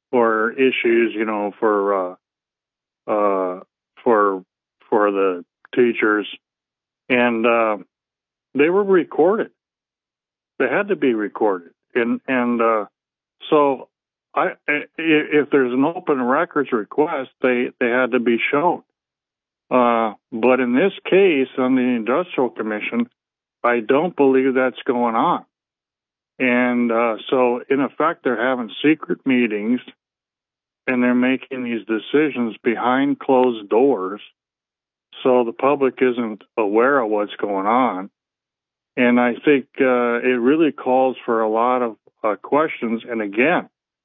or issues, for the teachers, and they were recorded. They had to be recorded, and so if there's an open records request, they had to be shown. But in this case, on the Industrial Commission, I don't believe that's going on. And so, in effect, they're having secret meetings, and they're making these decisions behind closed doors, so the public isn't aware of what's going on. And I think it really calls for a lot of questions. And again,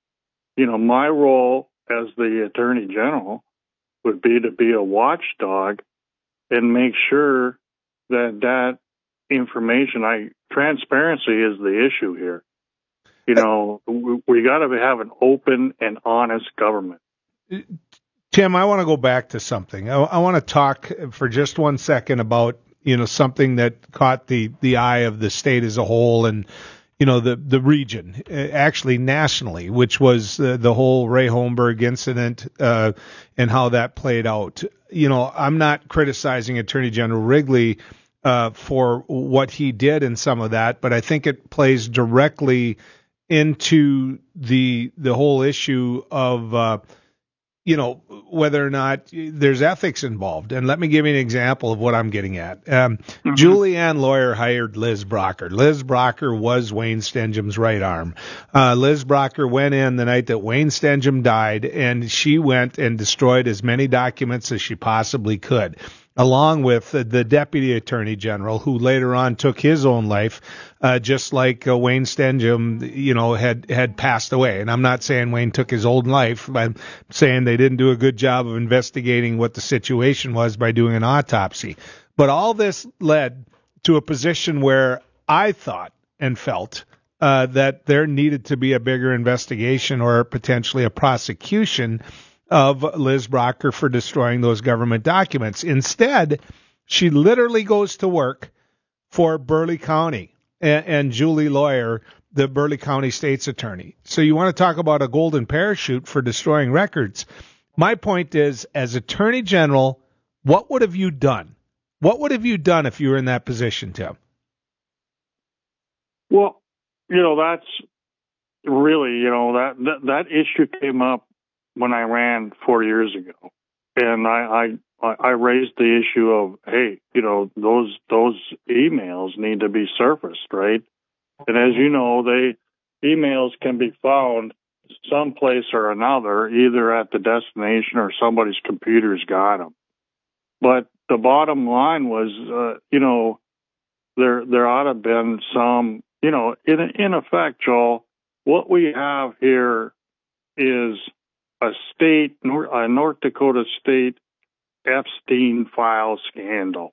my role as the Attorney General would be to be a watchdog and make sure that information, transparency is the issue here. We got to have an open and honest government. Tim, I want to go back to something. I want to talk for just 1 second about, something that caught the eye of the state as a whole and, the region, actually nationally, which was the whole Ray Holmberg incident and how that played out. I'm not criticizing Attorney General Wrigley for what he did in some of that, but I think it plays directly into the whole issue of whether or not there's ethics involved. And let me give you an example of what I'm getting at. Julianne Lawyer hired Liz Brocker. Liz Brocker was Wayne Stenjum's right arm. Liz Brocker went in the night that Wayne Stenjum died, and she went and destroyed as many documents as she possibly could, along with the Deputy Attorney General, who later on took his own life, just like Wayne Stenjum, had passed away. And I'm not saying Wayne took his own life. I'm saying they didn't do a good job of investigating what the situation was by doing an autopsy. But all this led to a position where I thought and felt that there needed to be a bigger investigation or potentially a prosecution of Liz Brocker for destroying those government documents. Instead, she literally goes to work for Burleigh County and Julie Lawyer, the Burleigh County State's attorney. So you want to talk about a golden parachute for destroying records. My point is, as Attorney General, what would have you done? What would have you done if you were in that position, Tim? Well, that's really, that issue came up when I ran 4 years ago, and I raised the issue of, hey, those emails need to be surfaced, right? And as you know, emails can be found someplace or another, either at the destination or somebody's computer's got them. But the bottom line was, there ought to have been some, in effect, Joel, what we have here is a North Dakota state Epstein file scandal.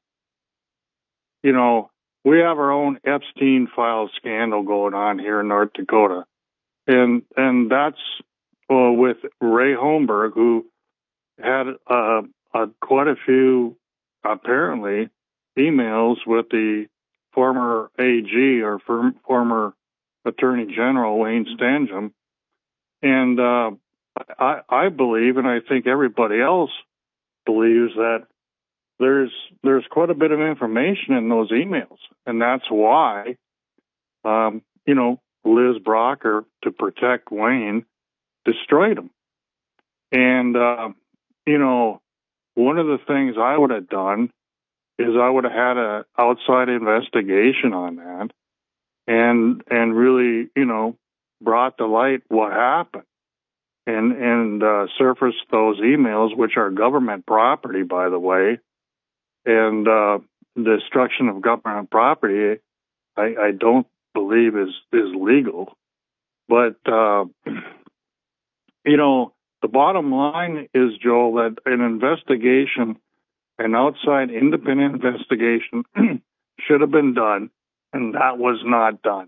We have our own Epstein file scandal going on here in North Dakota. And that's with Ray Holmberg, who had quite a few, apparently, emails with the former AG or former Attorney General Wayne Stenjum. And I believe, and I think everybody else believes, that there's quite a bit of information in those emails, and that's why, Liz Brocker, to protect Wayne, destroyed them. And one of the things I would have done is I would have had an outside investigation on that, and really, brought to light what happened. And surface those emails, which are government property, by the way, and destruction of government property, I don't believe is legal. But the bottom line is, Joel, that an outside independent investigation should have been done, and that was not done.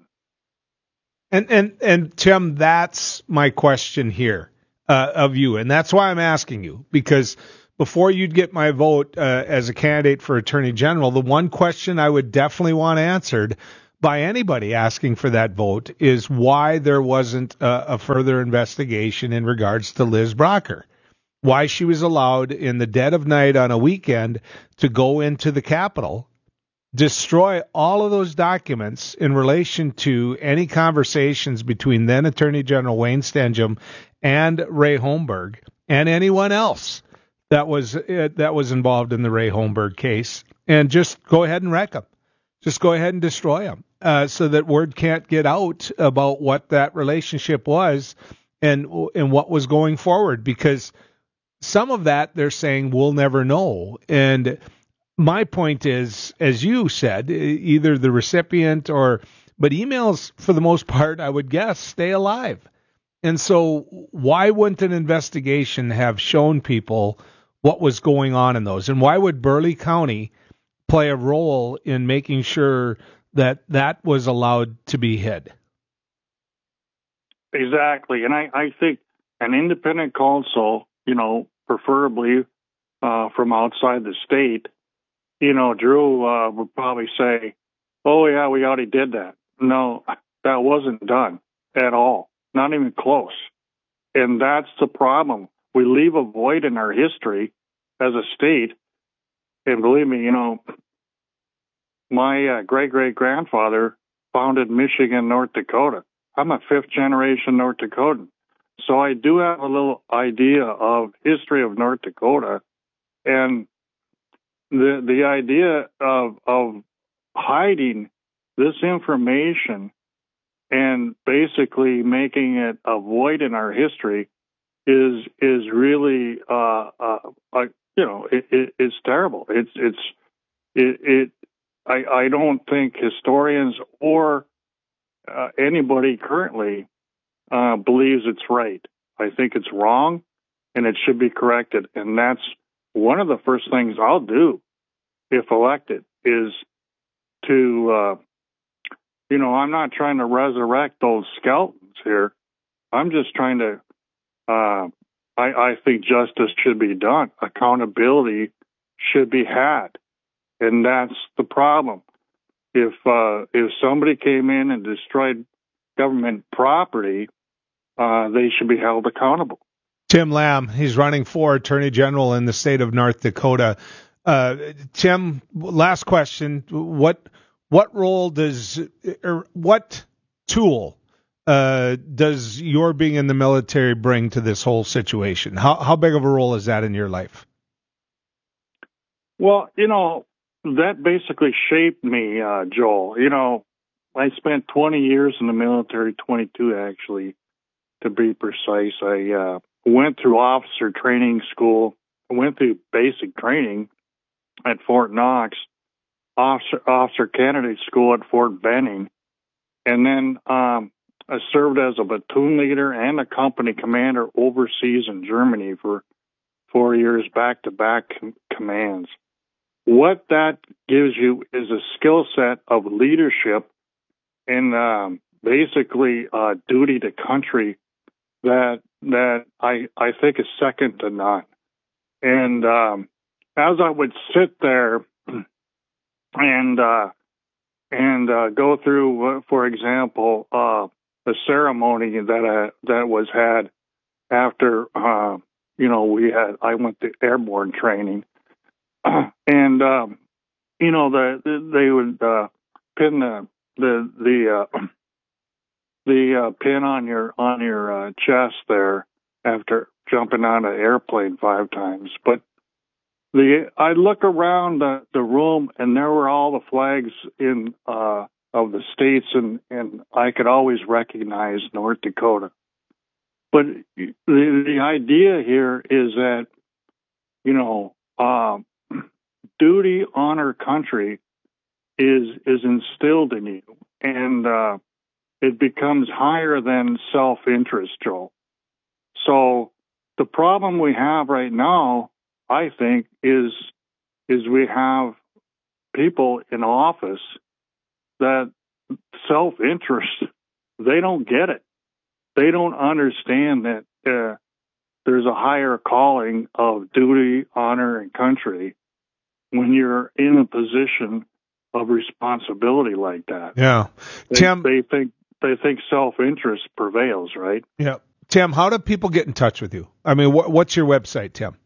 And Tim, that's my question here of you, and that's why I'm asking you, because before you'd get my vote as a candidate for Attorney General, the one question I would definitely want answered by anybody asking for that vote is why there wasn't a further investigation in regards to Liz Brocker. Why she was allowed in the dead of night on a weekend to go into the Capitol, destroy all of those documents in relation to any conversations between then Attorney General Wayne Stenjum and Ray Holmberg and anyone else that was involved in the Ray Holmberg case, and just go ahead and wreck them. Just go ahead and destroy them so that word can't get out about what that relationship was and what was going forward, because some of that they're saying we'll never know. And my point is, as you said, either the recipient but emails for the most part, I would guess, stay alive. And so why wouldn't an investigation have shown people what was going on in those? And why would Burleigh County play a role in making sure that was allowed to be hid? Exactly. And I think an independent counsel, preferably from outside the state, Drew would probably say, oh, yeah, we already did that. No, that wasn't done at all. Not even close. And that's the problem. We leave a void in our history as a state. And believe me, my great-great-grandfather founded Michigan, North Dakota. I'm a fifth-generation North Dakotan. So I do have a little idea of history of North Dakota. And the idea of hiding this information and basically making it a void in our history is really it's terrible. I don't think historians or anybody currently believes it's right. I think it's wrong, and it should be corrected. And that's one of the first things I'll do if elected is to, I'm not trying to resurrect those skeletons here. I'm just trying to, I think justice should be done. Accountability should be had. And that's the problem. If somebody came in and destroyed government property, they should be held accountable. Tim Lamb, he's running for Attorney General in the state of North Dakota. Tim, last question: what tool does your being in the military bring to this whole situation? How big of a role is that in your life? Well, that basically shaped me, Joel. I spent 20 years in the military, 22 actually, to be precise. I went through officer training school, went through basic training at Fort Knox, officer candidate school at Fort Benning, and then I served as a platoon leader and a company commander overseas in Germany for 4 years, back-to-back commands. What that gives you is a skill set of leadership and basically duty to country that I think is second to none. And as I would sit there and go through, for example, the ceremony that was had after I went to airborne training, and they would pin the pin on your chest there after jumping on an airplane 5 times. But I look around the room, and there were all the flags of the states, and I could always recognize North Dakota. But the idea here is that duty, honor, country is instilled in you, and it becomes higher than self-interest, Joel. So the problem we have right now, I think, is we have people in office that self-interest, they don't get it. They don't understand that there's a higher calling of duty, honor, and country when you're in a position of responsibility like that. Yeah. Tim, they think self-interest prevails, right? Yeah. Tim, how do people get in touch with you? I mean, what's your website, Tim?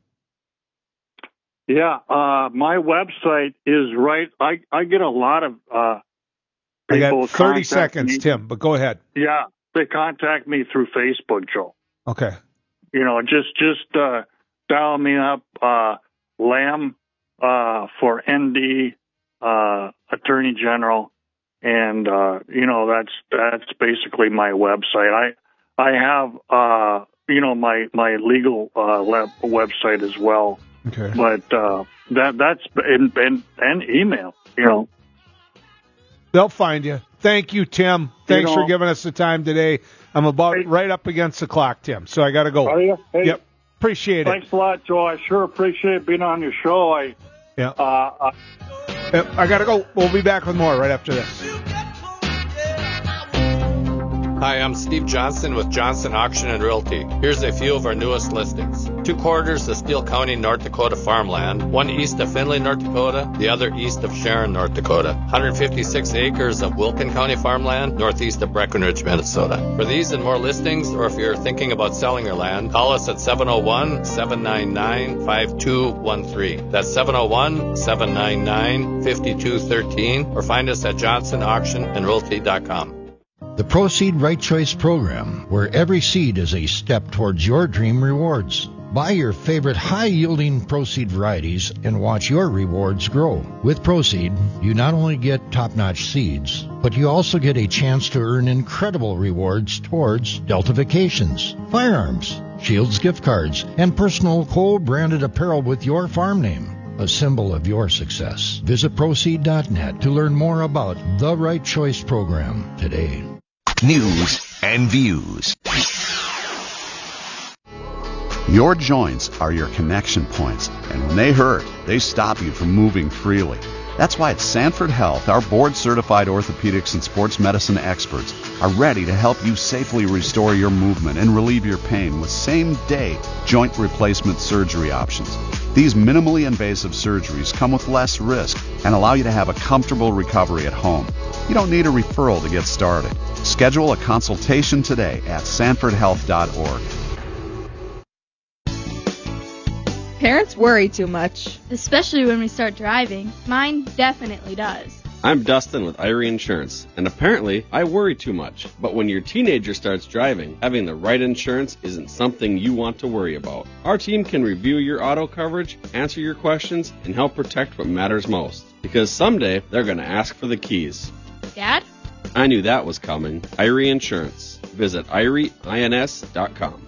Yeah, my website is right. I get a lot of I people got 30 contact seconds, me. Tim, but go ahead. Yeah, they contact me through Facebook, Joe. Okay. Just dial me up, Lamb for ND Attorney General, and that's basically my website. I have my legal website as well. Okay. But that's and email. They'll find you. Thank you, Tim. Thanks for giving us the time today. I'm about right up against the clock, Tim, so I got to go. Are you? Hey, yep. Appreciate it. Thanks a lot, Joe. I sure appreciate being on your show. I got to go. We'll be back with more right after this. Hi, I'm Steve Johnson with Johnson Auction and Realty. Here's a few of our newest listings. 2 quarters of Steele County, North Dakota farmland, one east of Findlay, North Dakota, the other east of Sharon, North Dakota. 156 acres of Wilkin County farmland, northeast of Breckenridge, Minnesota. For these and more listings, or if you're thinking about selling your land, call us at 701-799-5213. That's 701-799-5213, or find us at johnsonauctionandrealty.com. The Proceed Right Choice program, where every seed is a step towards your dream rewards. Buy your favorite high-yielding Proceed varieties and watch your rewards grow. With Proceed, you not only get top-notch seeds, but you also get a chance to earn incredible rewards towards Delta Vacations, firearms, Shields gift cards, and personal Cole-branded apparel with your farm name. A symbol of your success. Visit Proceed.net to learn more about the Right Choice program today. News and views. Your joints are your connection points, and when they hurt, they stop you from moving freely. That's why at Sanford Health, our board-certified orthopedics and sports medicine experts are ready to help you safely restore your movement and relieve your pain with same-day joint replacement surgery options. These minimally invasive surgeries come with less risk and allow you to have a comfortable recovery at home. You don't need a referral to get started. Schedule a consultation today at sanfordhealth.org. Parents worry too much. Especially when we start driving. Mine definitely does. I'm Dustin with Irie Insurance, and apparently I worry too much. But when your teenager starts driving, having the right insurance isn't something you want to worry about. Our team can review your auto coverage, answer your questions, and help protect what matters most. Because someday they're going to ask for the keys. Dad? I knew that was coming. Irie Insurance. Visit IrieINS.com.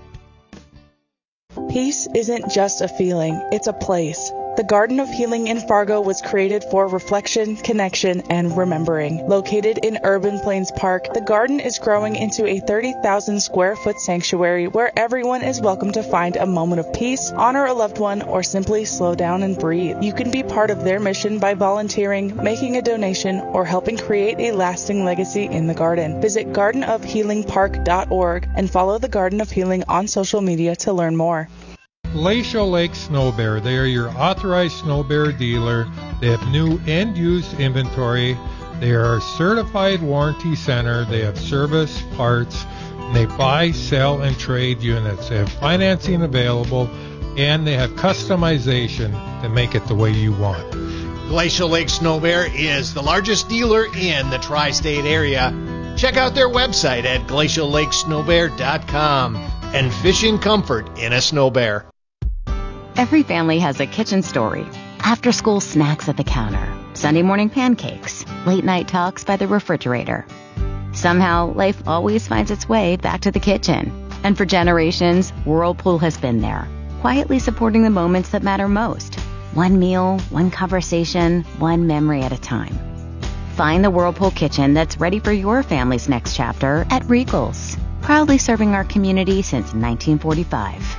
Peace isn't just a feeling, it's a place. The Garden of Healing in Fargo was created for reflection, connection, and remembering. Located in Urban Plains Park, the garden is growing into a 30,000 square foot sanctuary where everyone is welcome to find a moment of peace, honor a loved one, or simply slow down and breathe. You can be part of their mission by volunteering, making a donation, or helping create a lasting legacy in the garden. Visit gardenofhealingpark.org and follow the Garden of Healing on social media to learn more. Glacial Lake Snow Bear. They are your authorized snow bear dealer. They have new and used inventory. They are a certified warranty center. They have service, parts, and they buy, sell, and trade units. They have financing available, and they have customization to make it the way you want. Glacial Lake Snow Bear is the largest dealer in the tri-state area. Check out their website at glaciallakesnowbear.com and fishing comfort in a snow bear. Every family has a kitchen story. After-school snacks at the counter, Sunday morning pancakes, late-night talks by the refrigerator. Somehow, life always finds its way back to the kitchen. And for generations, Whirlpool has been there, quietly supporting the moments that matter most. One meal, one conversation, one memory at a time. Find the Whirlpool kitchen that's ready for your family's next chapter at Regals, proudly serving our community since 1945.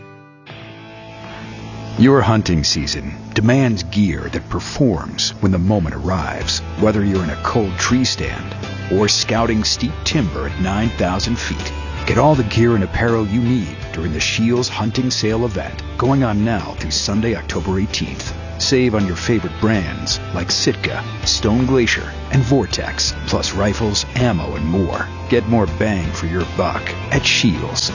Your hunting season demands gear that performs when the moment arrives. Whether you're in a cold tree stand or scouting steep timber at 9,000 feet, get all the gear and apparel you need during the Shields Hunting Sale event, going on now through Sunday, October 18th. Save on your favorite brands like Sitka, Stone Glacier, and Vortex, plus rifles, ammo, and more. Get more bang for your buck at Scheels.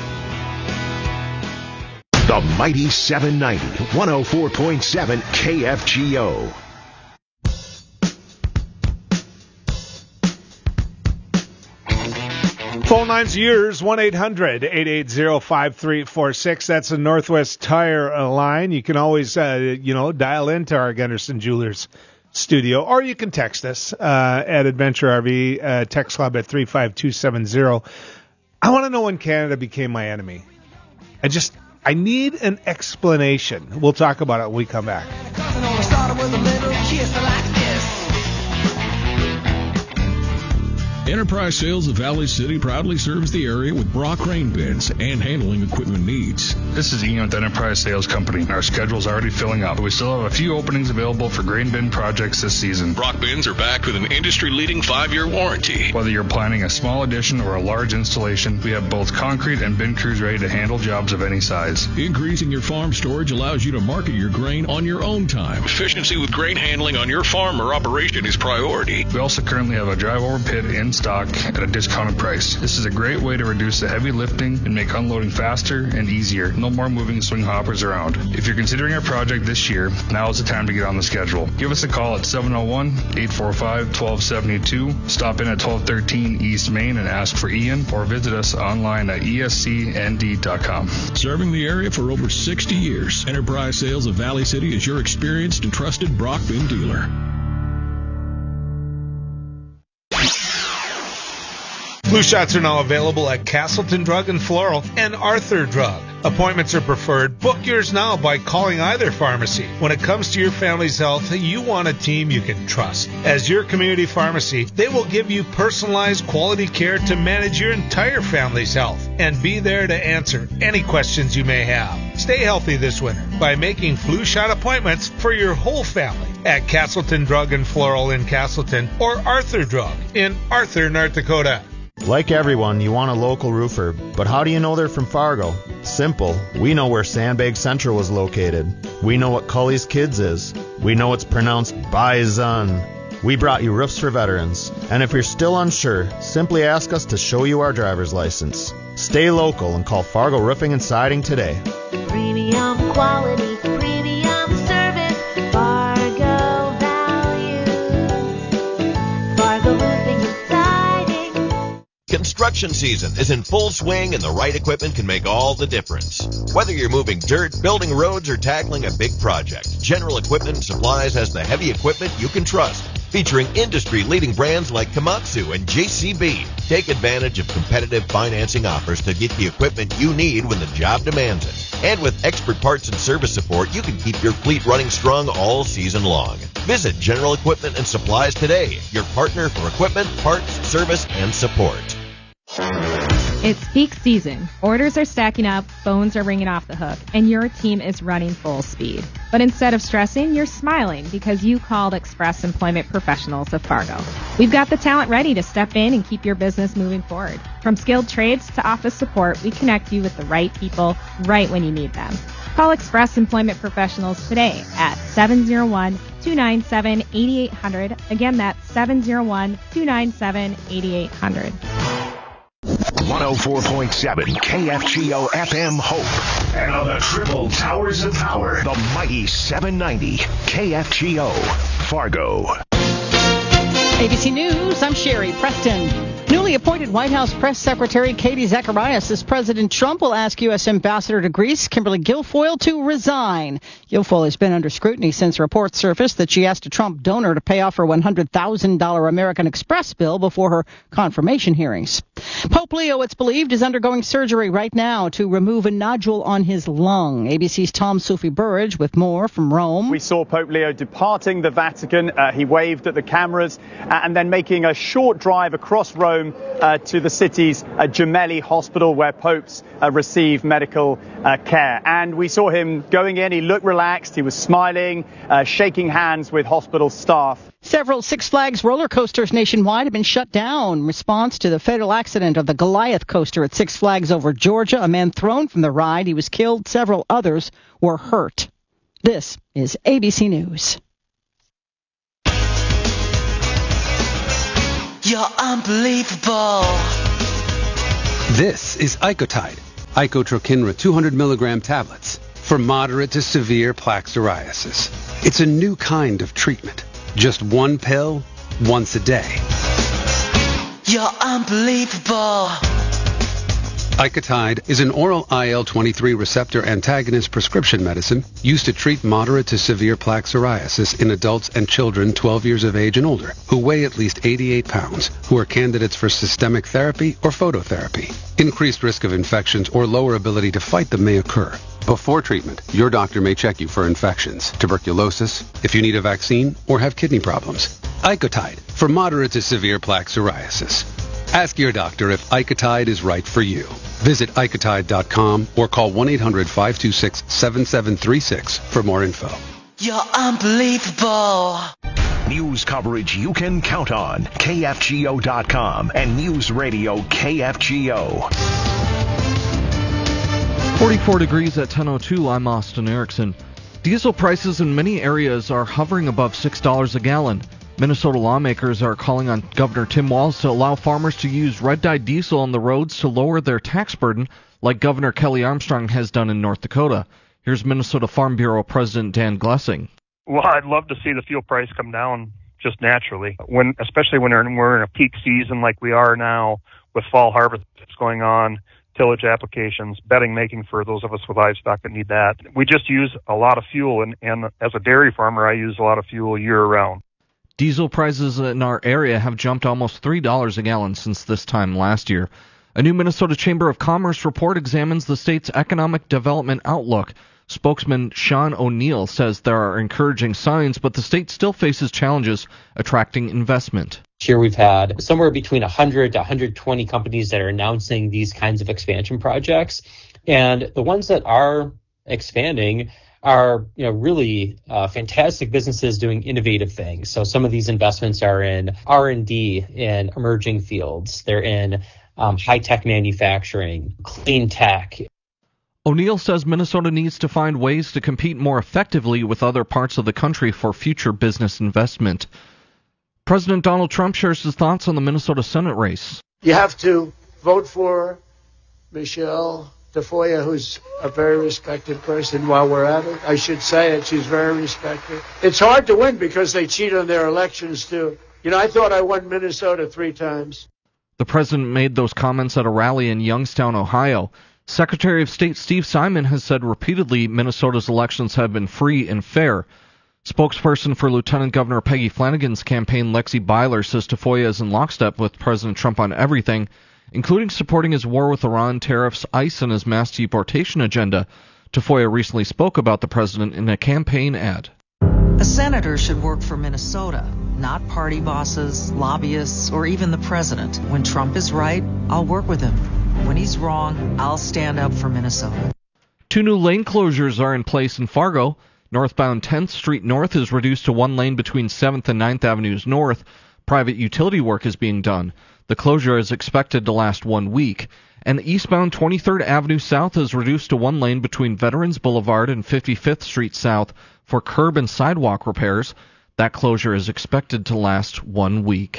The Mighty 790, 104.7 KFGO. Phone line's yours, 1-800-880-5346. That's the Northwest Tire line. You can always, dial into our Gunderson Jewelers studio, or you can text us at Adventure RV, text club at 35270. I want to know when Canada became my enemy. I need an explanation. We'll talk about it when we come back. Enterprise Sales of Valley City proudly serves the area with Brock grain bins and handling equipment needs. This is Ian with Enterprise Sales Company. Our schedule's already filling up. We still have a few openings available for grain bin projects this season. Brock bins are backed with an industry-leading 5-year warranty. Whether you're planning a small addition or a large installation, we have both concrete and bin crews ready to handle jobs of any size. Increasing your farm storage allows you to market your grain on your own time. Efficiency with grain handling on your farm or operation is priority. We also currently have a drive-over pit in stock at a discounted price. This is a great way to reduce the heavy lifting and make unloading faster and easier. No more moving swing hoppers around. If you're considering a project this year, now is the time to get on the schedule. Give us a call at 701-845-1272. Stop in at 1213 East Main and ask for Ian, or visit us online at escnd.com. Serving the area for over 60 years, Enterprise Sales of Valley City is your experienced and trusted Brock bin dealer. Flu shots are now available at Castleton Drug and Floral and Arthur Drug. Appointments are preferred. Book yours now by calling either pharmacy. When it comes to your family's health, you want a team you can trust. As your community pharmacy, they will give you personalized quality care to manage your entire family's health and be there to answer any questions you may have. Stay healthy this winter by making flu shot appointments for your whole family at Castleton Drug and Floral in Castleton or Arthur Drug in Arthur, North Dakota. Like everyone, you want a local roofer, but how do you know they're from Fargo? Simple. We know where Sandbag Central is located. We know what Cully's Kids is. We know it's pronounced Bison. We brought you Roofs for Veterans. And if you're still unsure, simply ask us to show you our driver's license. Stay local and call Fargo Roofing and Siding today. Premium quality, premium service, Fargo values. Fargo Roofing and Siding. Construction season is in full swing, and the right equipment can make all the difference. Whether you're moving dirt, building roads, or tackling a big project, General Equipment and Supplies has the heavy equipment you can trust. Featuring industry-leading brands like Komatsu and JCB. Take advantage of competitive financing offers to get the equipment you need when the job demands it. And with expert parts and service support, you can keep your fleet running strong all season long. Visit General Equipment and Supplies today, your partner for equipment, parts, service, and support. It's peak season. Orders are stacking up, phones are ringing off the hook, and your team is running full speed. But instead of stressing, you're smiling because you called Express Employment Professionals of Fargo. We've got the talent ready to step in and keep your business moving forward. From skilled trades to office support, we connect you with the right people right when you need them. Call Express Employment Professionals today at 701-297-8800. Again, that's 701-297-8800. 104.7 KFGO FM Hope. And on the triple towers of power, the mighty 790 KFGO Fargo. ABC News, I'm Sherry Preston. Newly appointed White House Press Secretary Katie Zacharias says President Trump will ask U.S. Ambassador to Greece, Kimberly Guilfoyle, to resign. Guilfoyle has been under scrutiny since reports surfaced that she asked a Trump donor to pay off her $100,000 American Express bill before her confirmation hearings. Pope Leo, it's believed, is undergoing surgery right now to remove a nodule on his lung. ABC's Tom Sophie Burridge with more from Rome. We saw Pope Leo departing the Vatican. He waved at the cameras and then making a short drive across Rome to the city's Gemelli Hospital, where popes receive medical care. And we saw him going in. He looked relaxed. He was smiling, shaking hands with hospital staff. Several Six Flags roller coasters nationwide have been shut down in response to the fatal accident of the Goliath coaster at Six Flags over Georgia. A man thrown from the ride. He was killed. Several others were hurt. This is ABC News. You're unbelievable. This is Icotide, Icotrokinra 200 milligram tablets for moderate to severe plaque psoriasis. It's a new kind of treatment. Just one pill, once a day. You're unbelievable. Icotide is an oral IL-23 receptor antagonist prescription medicine used to treat moderate to severe plaque psoriasis in adults and children 12 years of age and older who weigh at least 88 pounds, who are candidates for systemic therapy or phototherapy. Increased risk of infections or lower ability to fight them may occur. Before treatment, your doctor may check you for infections, tuberculosis, if you need a vaccine, or have kidney problems. Icotide for moderate to severe plaque psoriasis. Ask your doctor if Icotide is right for you. Visit Icotide.com or call 1-800-526-7736 for more info. You're unbelievable. News coverage you can count on. KFGO.com and News Radio KFGO. 44 degrees at 10:02. I'm Austin Erickson. Diesel prices in many areas are hovering above $6 a gallon. Minnesota lawmakers are calling on Governor Tim Walz to allow farmers to use red-dyed diesel on the roads to lower their tax burden, like Governor Kelly Armstrong has done in North Dakota. Here's Minnesota Farm Bureau President Dan Glessing. Well, I'd love to see the fuel price come down just naturally, especially when we're in a peak season like we are now with fall harvest going on, tillage applications, bedding making for those of us with livestock that need that. We just use a lot of fuel, and as a dairy farmer, I use a lot of fuel year-round. Diesel prices in our area have jumped almost $3 a gallon since this time last year. A new Minnesota Chamber of Commerce report examines the state's economic development outlook. Spokesman Sean O'Neill says there are encouraging signs, but the state still faces challenges attracting investment. Here we've had somewhere between 100 to 120 companies that are announcing these kinds of expansion projects. And the ones that are expanding are really fantastic businesses doing innovative things. So some of these investments are in R&D in emerging fields. They're in high-tech manufacturing, clean tech. O'Neill says Minnesota needs to find ways to compete more effectively with other parts of the country for future business investment. President Donald Trump shares his thoughts on the Minnesota Senate race. You have to vote for Michelle Tafoya, who's a very respected person. While we're at it, I should say it, she's very respected. It's hard to win because they cheat on their elections, too. I thought I won Minnesota 3 times. The president made those comments at a rally in Youngstown, Ohio. Secretary of State Steve Simon has said repeatedly Minnesota's elections have been free and fair. Spokesperson for Lieutenant Governor Peggy Flanagan's campaign, Lexi Byler, says Tafoya is in lockstep with President Trump on everything, including supporting his war with Iran, tariffs, ICE, and his mass deportation agenda. Tafoya recently spoke about the president in a campaign ad. A senator should work for Minnesota, not party bosses, lobbyists, or even the president. When Trump is right, I'll work with him. When he's wrong, I'll stand up for Minnesota. 2 new lane closures are in place in Fargo. Northbound 10th Street North is reduced to 1 lane between 7th and 9th Avenues North. Private utility work is being done. The closure is expected to last 1 week. And eastbound 23rd Avenue South is reduced to 1 lane between Veterans Boulevard and 55th Street South for curb and sidewalk repairs. That closure is expected to last 1 week.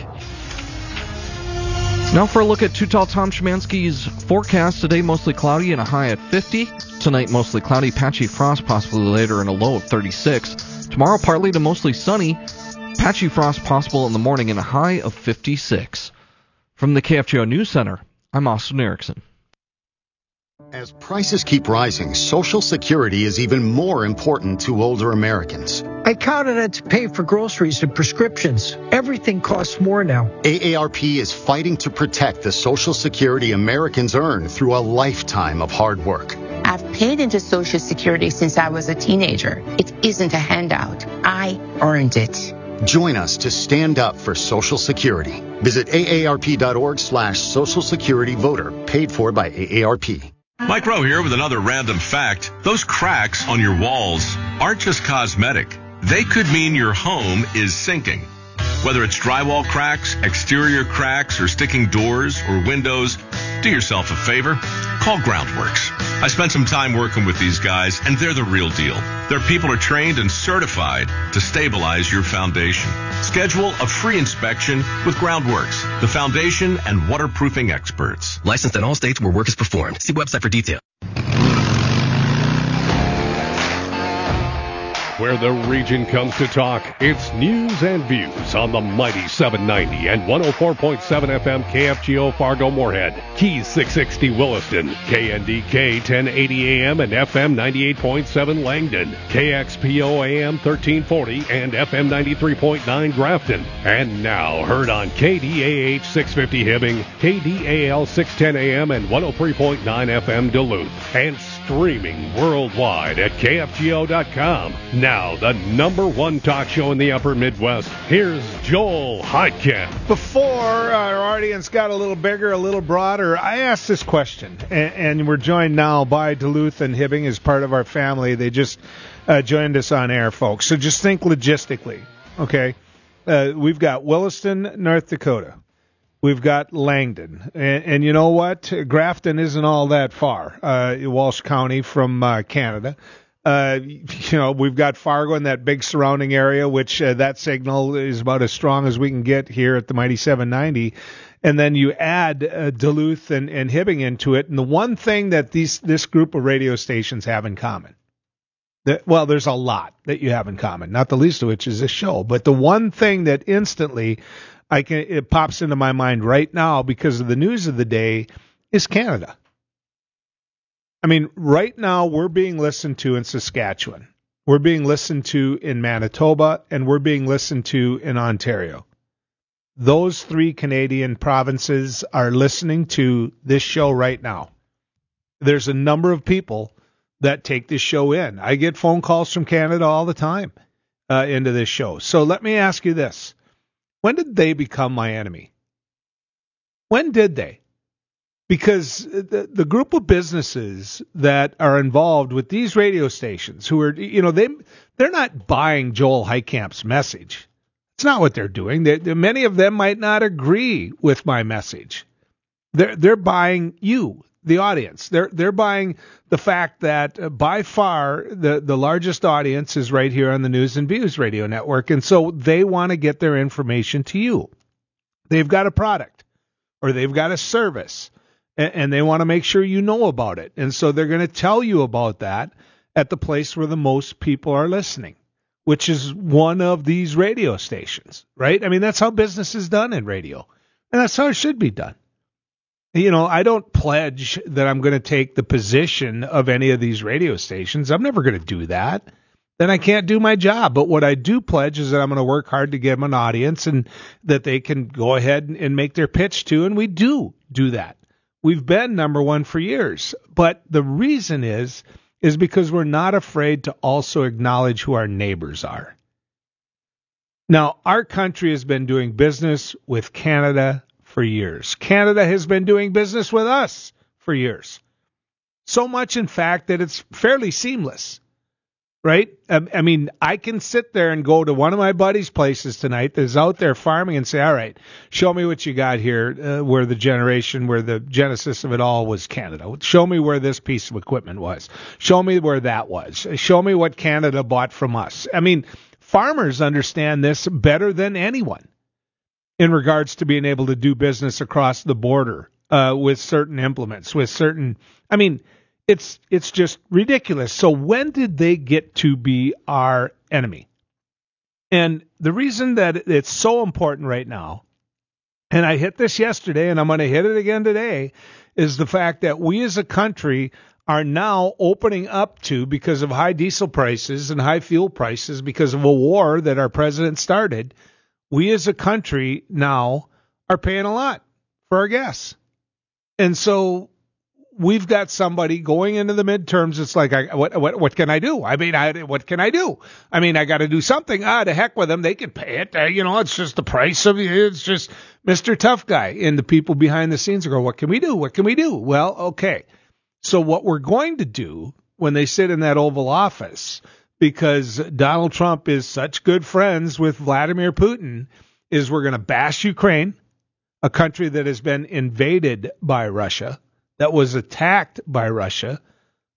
Now for a look at Too Tall Tom Szymanski's forecast. Today mostly cloudy and a high at 50. Tonight mostly cloudy, patchy frost, possibly later and a low of 36. Tomorrow partly to mostly sunny, patchy frost possible in the morning and a high of 56. From the KFGO News Center, I'm Austin Erickson. As prices keep rising, Social Security is even more important to older Americans. I count on it to pay for groceries and prescriptions. Everything costs more now. AARP is fighting to protect the Social Security Americans earn through a lifetime of hard work. I've paid into Social Security since I was a teenager. It isn't a handout. I earned it. Join us to stand up for Social Security. Visit aarp.org/Social Security Voter, paid for by AARP. Mike Rowe here with another random fact. Those cracks on your walls aren't just cosmetic. They could mean your home is sinking. Whether it's drywall cracks, exterior cracks, or sticking doors or windows, do yourself a favor. Call Groundworks. I spent some time working with these guys, and they're the real deal. Their people are trained and certified to stabilize your foundation. Schedule a free inspection with Groundworks, the foundation and waterproofing experts. Licensed in all states where work is performed. See website for details. Where the region comes to talk, it's news and views on the mighty 790 and 104.7 FM KFGO Fargo Moorhead, Keys 660 Williston, KNDK 1080 AM and FM 98.7 Langdon, KXPO AM 1340 and FM 93.9 Grafton, and now heard on KDAH 650 Hibbing, KDAL 610 AM and 103.9 FM Duluth, and streaming worldwide at KFGO.com. Now, the number one talk show in the upper Midwest. Here's Joel Heitkamp. Before our audience got a little bigger, a little broader, I asked this question, and we're joined now by Duluth and Hibbing as part of our family. They just joined us on air, folks. So just think logistically, okay? We've got Williston, North Dakota. We've got Langdon. And you know what? Grafton isn't all that far, Walsh County from Canada. We've got Fargo in that big surrounding area, which that signal is about as strong as we can get here at the mighty 790. And then you add Duluth and Hibbing into it. And the one thing that this group of radio stations have in common, there's a lot that you have in common, not the least of which is this show. But the one thing that instantly it pops into my mind right now because of the news of the day is Canada. I mean, right now we're being listened to in Saskatchewan. We're being listened to in Manitoba, and we're being listened to in Ontario. Those three Canadian provinces are listening to this show right now. There's a number of people that take this show in. I get phone calls from Canada all the time into this show. So let me ask you this. When did they become my enemy? When did they? Because the group of businesses that are involved with these radio stations who are, they're not buying Joel Heitkamp's message. It's not what they're doing. Many of them might not agree with my message. They're buying you, the audience. They're buying the fact that by far the largest audience is right here on the News and Views radio network. And so they want to get their information to you. They've got a product or they've got a service. And they want to make sure you know about it. And so they're going to tell you about that at the place where the most people are listening, which is one of these radio stations, right? I mean, that's how business is done in radio. And that's how it should be done. I don't pledge that I'm going to take the position of any of these radio stations. I'm never going to do that. Then I can't do my job. But what I do pledge is that I'm going to work hard to give them an audience and that they can go ahead and make their pitch to. And we do that. We've been number one for years, but the reason is because we're not afraid to also acknowledge who our neighbors are. Now, our country has been doing business with Canada for years. Canada has been doing business with us for years. So much, in fact, that it's fairly seamless. Right? I mean, I can sit there and go to one of my buddies' places tonight that's out there farming and say, all right, show me what you got here where the genesis of it all was Canada. Show me where this piece of equipment was. Show me where that was. Show me what Canada bought from us. I mean, farmers understand this better than anyone in regards to being able to do business across the border with certain implements, It's just ridiculous. So when did they get to be our enemy? And the reason that it's so important right now, and I hit this yesterday and I'm going to hit it again today, is the fact that we as a country are now opening up to, because of high diesel prices and high fuel prices, because of a war that our president started, we as a country now are paying a lot for our gas. And so we've got somebody going into the midterms. It's like, what can I do? I mean, what can I do? I mean, I got to do something. To heck with them. They can pay it. It's just the price of it. It's just Mr. Tough Guy. And the people behind the scenes go, what can we do? What can we do? Well, okay. So what we're going to do when they sit in that Oval Office, because Donald Trump is such good friends with Vladimir Putin, is we're going to bash Ukraine, a country that has been invaded by Russia, that was attacked by Russia,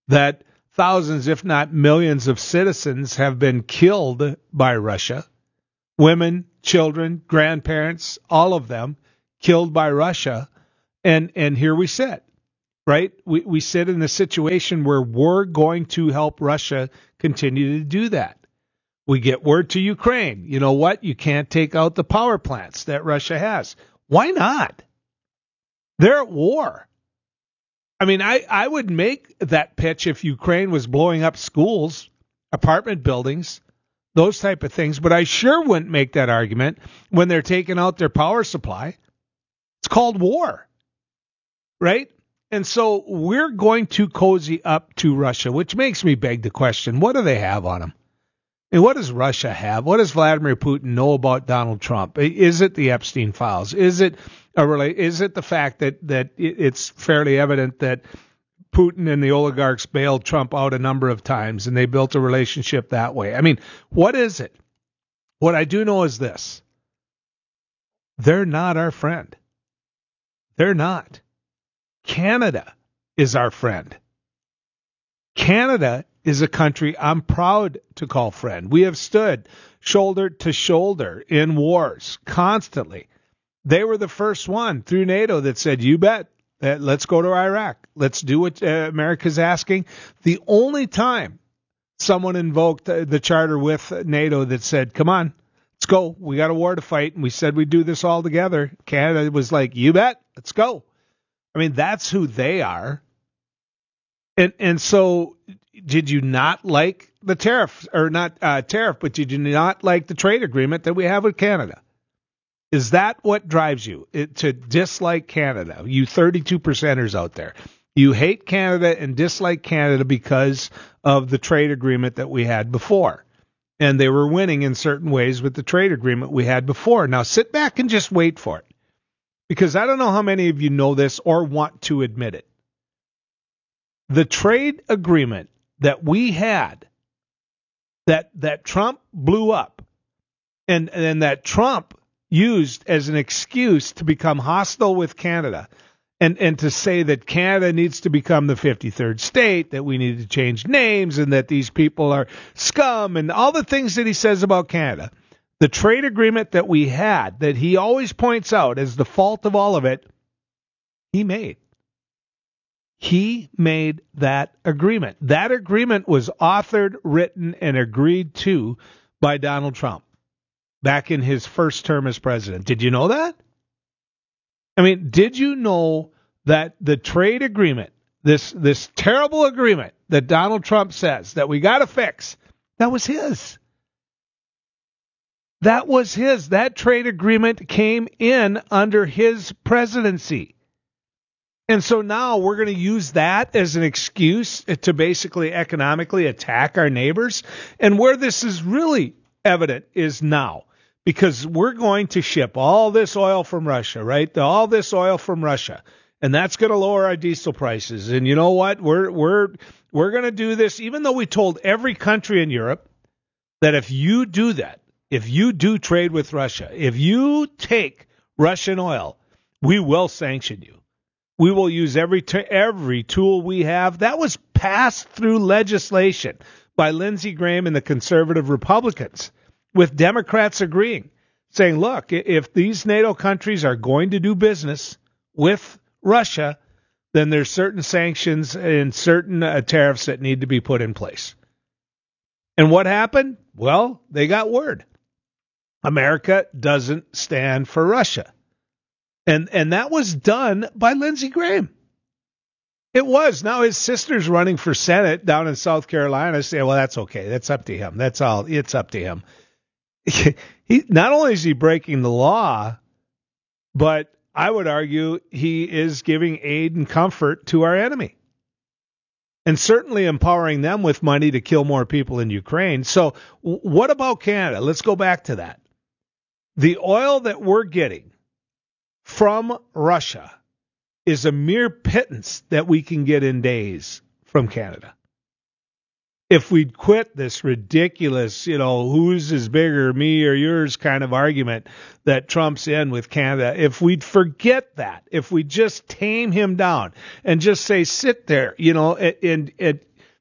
that thousands, if not millions, of citizens have been killed by Russia. Women, children, grandparents, all of them killed by Russia. And here we sit, right? We sit in a situation where we're going to help Russia continue to do that. We get word to Ukraine, you know what? You can't take out the power plants that Russia has. Why not? They're at war. I mean, I would make that pitch if Ukraine was blowing up schools, apartment buildings, those type of things, but I sure wouldn't make that argument when they're taking out their power supply. It's called war, right? And so we're going to cozy up to Russia, which makes me beg the question, what do they have on them? And what does Russia have? What does Vladimir Putin know about Donald Trump? Is it the Epstein files? Is it the fact that it's fairly evident that Putin and the oligarchs bailed Trump out a number of times and they built a relationship that way? I mean, what is it? What I do know is this. They're not our friend. They're not. Canada is our friend. Canada is a country I'm proud to call friend. We have stood shoulder to shoulder in wars constantly. They were the first one through NATO that said, you bet, let's go to Iraq. Let's do what America's asking. The only time someone invoked the charter with NATO that said, come on, let's go. We got a war to fight. And we said we'd do this all together. Canada was like, you bet, let's go. I mean, that's who they are. And so did you not like the tariff, or not tariff, but did you not like the trade agreement that we have with Canada? Is that what drives you to dislike Canada? You 32%ers out there. You hate Canada and dislike Canada because of the trade agreement that we had before. And they were winning in certain ways with the trade agreement we had before. Now sit back and just wait for it. Because I don't know how many of you know this or want to admit it. The trade agreement that we had, that Trump blew up, and that Trump used as an excuse to become hostile with Canada, and to say that Canada needs to become the 53rd state, that we need to change names, and that these people are scum, and all the things that he says about Canada. The trade agreement that we had, that he always points out as the fault of all of it, he made. He made that agreement. That agreement was authored, written, and agreed to by Donald Trump back in his first term as president. Did you know that? I mean, did you know that the trade agreement, this terrible agreement that Donald Trump says that we got to fix, that was his? That was his. That trade agreement came in under his presidency. And so now we're going to use that as an excuse to basically economically attack our neighbors. And where this is really evident is now, because we're going to ship all this oil from Russia, right? All this oil from Russia. And that's going to lower our diesel prices. And you know what? We're going to do this, even though we told every country in Europe that if you do that, if you do trade with Russia, if you take Russian oil, we will sanction you. We will use every tool we have. That was passed through legislation by Lindsey Graham and the conservative Republicans, with Democrats agreeing, saying, look, if these NATO countries are going to do business with Russia, then there's certain sanctions and certain tariffs that need to be put in place. And what happened? Well, they got word. America doesn't stand for Russia. And that was done by Lindsey Graham. It was. Now his sister's running for Senate down in South Carolina. Say, well, that's okay. That's up to him. That's all. It's up to him. He not only is he breaking the law, but I would argue he is giving aid and comfort to our enemy. And certainly empowering them with money to kill more people in Ukraine. So what about Canada? Let's go back to that. The oil that we're getting from Russia is a mere pittance that we can get in days from Canada. If we'd quit this ridiculous, whose is bigger, me or yours kind of argument that Trump's in with Canada, if we'd forget that, if we just tame him down and just say, sit there, and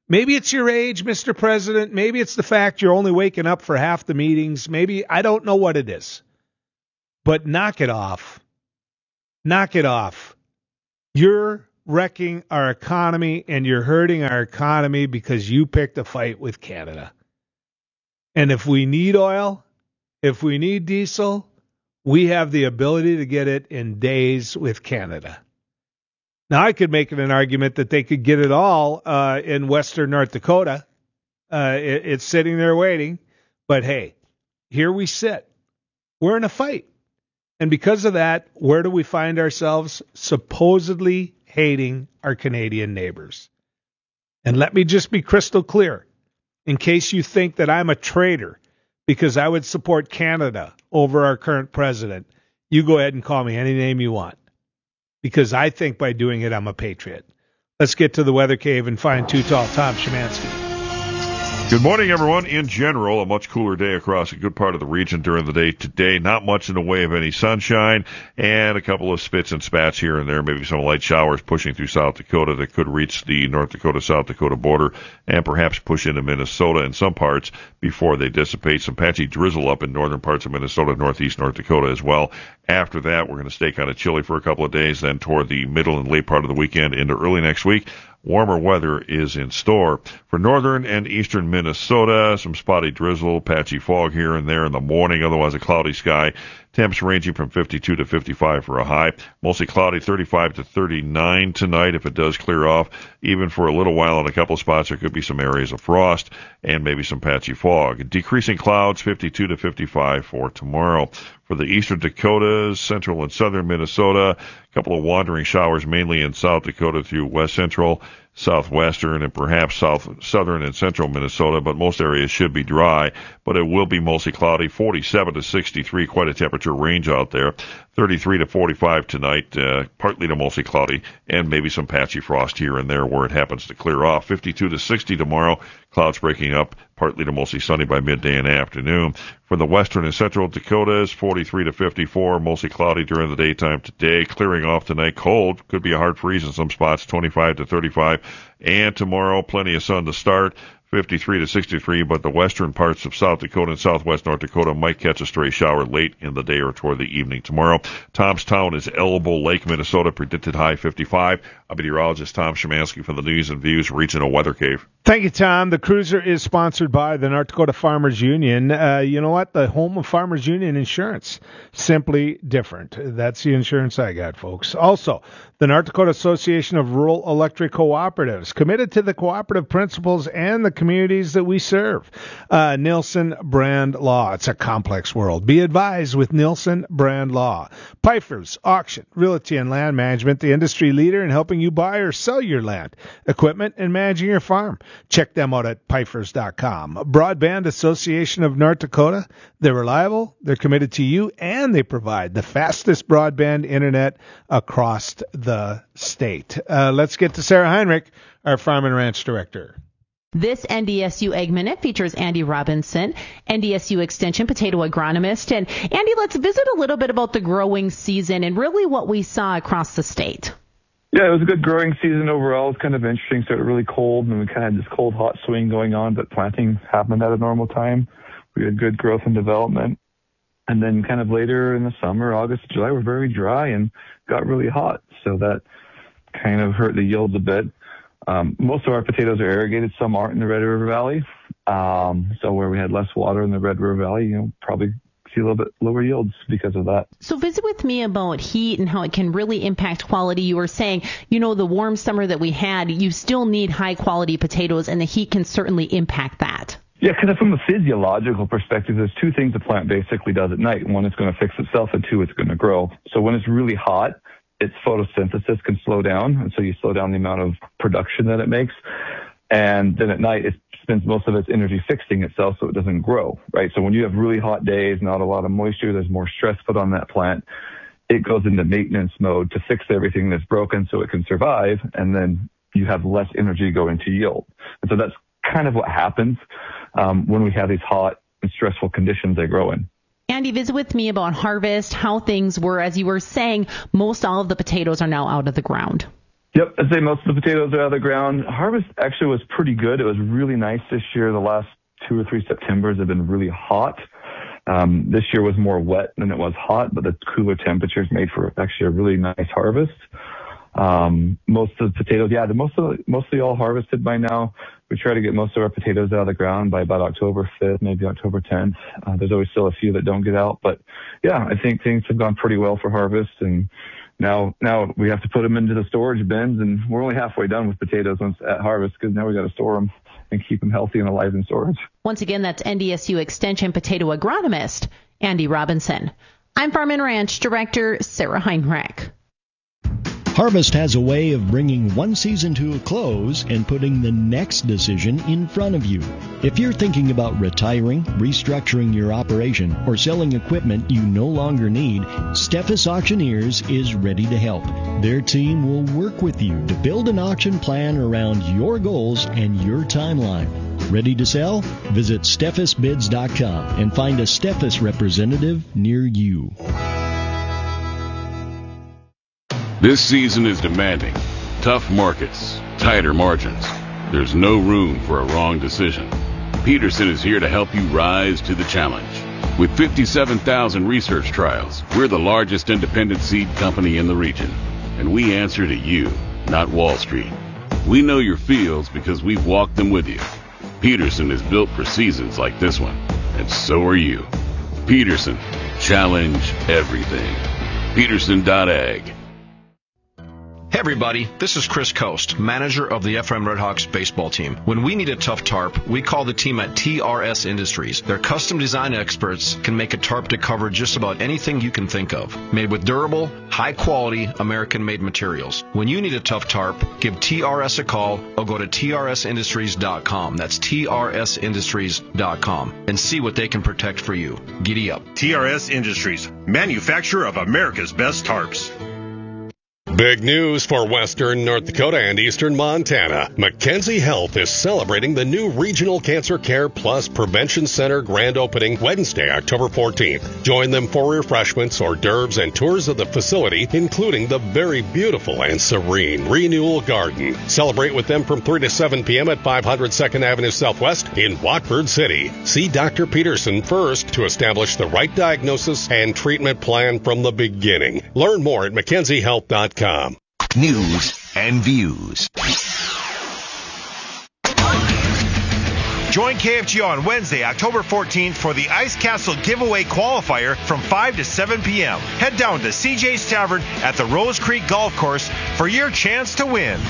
Maybe it's your age, Mr. President. Maybe it's the fact you're only waking up for half the meetings. Maybe, I don't know what it is. But knock it off. Knock it off. You're wrecking our economy, and you're hurting our economy because you picked a fight with Canada. And if we need oil, if we need diesel, we have the ability to get it in days with Canada. Now, I could make an argument that they could get it all in western North Dakota. It's sitting there waiting. But, hey, here we sit. We're in a fight. And because of that, where do we find ourselves? Supposedly hating our Canadian neighbors. And let me just be crystal clear, in case you think that I'm a traitor because I would support Canada over our current president, you go ahead and call me any name you want, because I think by doing it, I'm a patriot. Let's get to the weather cave and find Too Tall Tom Szymanski. Good morning, everyone. In general, a much cooler day across a good part of the region during the day today. Not much in the way of any sunshine, and a couple of spits and spats here and there. Maybe some light showers pushing through South Dakota that could reach the North Dakota-South Dakota border and perhaps push into Minnesota in some parts before they dissipate. Some patchy drizzle up in northern parts of Minnesota, northeast North Dakota as well. After that, we're going to stay kind of chilly for a couple of days. Then toward the middle and late part of the weekend into early next week, warmer weather is in store. For northern and eastern Minnesota, some spotty drizzle, patchy fog here and there in the morning, otherwise a cloudy sky. Temps ranging from 52 to 55 for a high. Mostly cloudy, 35 to 39 tonight if it does clear off. Even for a little while in a couple spots, there could be some areas of frost and maybe some patchy fog. Decreasing clouds, 52 to 55 for tomorrow. For the eastern Dakotas, central and southern Minnesota, a couple of wandering showers mainly in South Dakota through west central, southwestern, and perhaps southern and central Minnesota, but most areas should be dry, but it will be mostly cloudy, 47 to 63, quite a temperature range out there, 33 to 45 tonight, partly to mostly cloudy, and maybe some patchy frost here and there where it happens to clear off, 52 to 60 tomorrow, clouds breaking up, partly to mostly sunny by midday and afternoon. For the western and central Dakotas, 43 to 54, mostly cloudy during the daytime today, clearing off tonight, cold, could be a hard freeze in some spots, 25 to 35, and tomorrow, plenty of sun to start, 53 to 63, but the western parts of South Dakota and southwest North Dakota might catch a stray shower late in the day or toward the evening tomorrow. Tomstown is Elbow Lake, Minnesota, predicted high 55. I'm meteorologist Tom Szymanski from the News and Views Regional Weather Cave. Thank you, Tom. The Cruiser is sponsored by the North Dakota Farmers Union. You know what? The home of Farmers Union Insurance. Simply different. That's the insurance I got, folks. Also, the North Dakota Association of Rural Electric Cooperatives, committed to the cooperative principles and the communities that we serve. Nielsen Brand Law. It's a complex world. Be advised with Nielsen Brand Law. Pfeiffer's Auction, Realty and Land Management, the industry leader in helping you buy or sell your land, equipment, and managing your farm. Check them out at Pfeiffers.com. Broadband Association of North Dakota. They're reliable, they're committed to you, and they provide the fastest broadband internet across the state. Let's get to Sarah Heinrich, our Farm and Ranch Director. This NDSU Ag Minute features Andy Robinson, NDSU Extension potato agronomist. And Andy, let's visit a little bit about the growing season and really what we saw across the state. Yeah, it was a good growing season overall. It's kind of interesting. Started really cold, and we kind of had this cold, hot swing going on, but planting happened at a normal time. We had good growth and development. And then kind of later in the summer, August, July, were very dry and got really hot. So that kind of hurt the yields a bit. Most of our potatoes are irrigated. Some aren't in the Red River Valley. So where we had less water in the Red River Valley, probably see a little bit lower yields because of that. So visit with me about heat and how it can really impact quality. You were saying, the warm summer that we had, you still need high quality potatoes, and the heat can certainly impact that. Yeah, kind of from a physiological perspective, there's two things the plant basically does at night. One, it's going to fix itself, and two, it's going to grow. So when it's really hot, its photosynthesis can slow down, and so you slow down the amount of production that it makes. And then at night, it spends most of its energy fixing itself so it doesn't grow, right? So when you have really hot days, not a lot of moisture, there's more stress put on that plant. It goes into maintenance mode to fix everything that's broken so it can survive, and then you have less energy going to yield. And so that's kind of what happens when we have these hot and stressful conditions they grow in. Andy, visit with me about harvest, how things were. As you were saying, most all of the potatoes are now out of the ground. Yep, I'd say most of the potatoes are out of the ground. Harvest actually was pretty good. It was really nice this year. The last 2 or 3 Septembers have been really hot. This year was more wet than it was hot, but the cooler temperatures made for actually a really nice harvest. Most of the potatoes, mostly all harvested by now. We try to get most of our potatoes out of the ground by about October 5th, maybe October 10th. There's always still a few that don't get out, but yeah, I think things have gone pretty well for harvest, and now we have to put them into the storage bins, and we're only halfway done with potatoes once at harvest, because now we got to store them and keep them healthy and alive in storage. Once again, that's NDSU Extension potato agronomist Andy Robinson. I'm Farm and Ranch Director Sarah Heinrich. Harvest has a way of bringing one season to a close and putting the next decision in front of you. If you're thinking about retiring, restructuring your operation, or selling equipment you no longer need, Steffes Auctioneers is ready to help. Their team will work with you to build an auction plan around your goals and your timeline. Ready to sell? Visit SteffesBids.com and find a Steffes representative near you. This season is demanding. Tough markets, tighter margins. There's no room for a wrong decision. Peterson is here to help you rise to the challenge. With 57,000 research trials, we're the largest independent seed company in the region. And we answer to you, not Wall Street. We know your fields because we've walked them with you. Peterson is built for seasons like this one, and so are you. Peterson, challenge everything. Peterson.ag. Hey everybody, this is Chris Coast, manager of the FM Redhawks baseball team. When we need a tough tarp, we call the team at TRS Industries. Their custom design experts can make a tarp to cover just about anything you can think of. Made with durable, high-quality, American-made materials. When you need a tough tarp, give TRS a call or go to TRSindustries.com. That's TRSindustries.com and see what they can protect for you. Giddy up. TRS Industries, manufacturer of America's best tarps. Big news for Western North Dakota and Eastern Montana. Mackenzie Health is celebrating the new Regional Cancer Care Plus Prevention Center grand opening Wednesday, October 14th. Join them for refreshments, hors d'oeuvres, and tours of the facility, including the very beautiful and serene Renewal Garden. Celebrate with them from 3 to 7 p.m. at 500 2nd Avenue Southwest in Watford City. See Dr. Peterson first to establish the right diagnosis and treatment plan from the beginning. Learn more at MackenzieHealth.com. News and views. Join KFGO on Wednesday, October 14th for the Ice Castle Giveaway Qualifier from 5 to 7 p.m. Head down to CJ's Tavern at the Rose Creek Golf Course for your chance to win.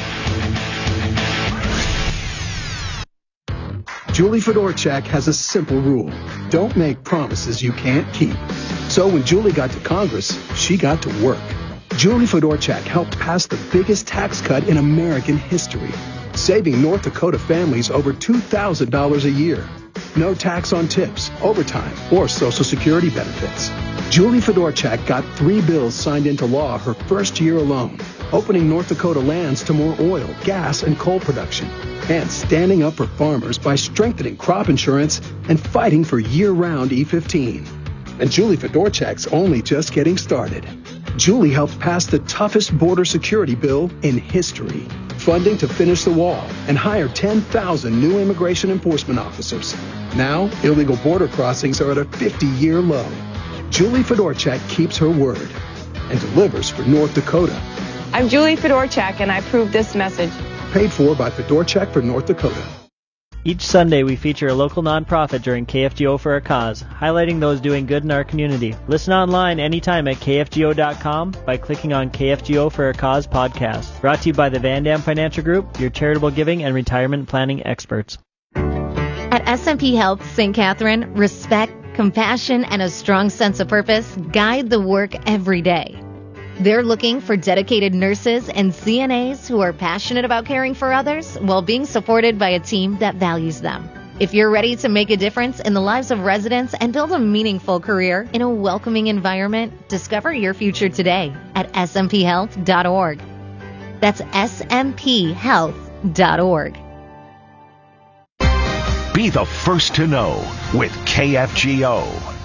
Julie Fedorchak has a simple rule. Don't make promises you can't keep. So when Julie got to Congress, she got to work. Julie Fedorchak helped pass the biggest tax cut in American history, saving North Dakota families over $2,000 a year. No tax on tips, overtime, or Social Security benefits. Julie Fedorchak got 3 bills signed into law her first year alone, opening North Dakota lands to more oil, gas, and coal production, and standing up for farmers by strengthening crop insurance and fighting for year-round E15. And Julie Fedorchak's only just getting started. Julie helped pass the toughest border security bill in history, funding to finish the wall and hire 10,000 new immigration enforcement officers. Now, illegal border crossings are at a 50-year low. Julie Fedorchak keeps her word and delivers for North Dakota. I'm Julie Fedorchak, and I approve this message. Paid for by Fedorchak for North Dakota. Each Sunday, we feature a local nonprofit during KFGO for a Cause, highlighting those doing good in our community. Listen online anytime at KFGO.com by clicking on KFGO for a Cause podcast. Brought to you by the Van Dam Financial Group, your charitable giving and retirement planning experts. At SMP Health St. Catherine, respect, compassion, and a strong sense of purpose guide the work every day. They're looking for dedicated nurses and CNAs who are passionate about caring for others while being supported by a team that values them. If you're ready to make a difference in the lives of residents and build a meaningful career in a welcoming environment, discover your future today at smphealth.org. That's smphhealth.org. Be the first to know with KFGO.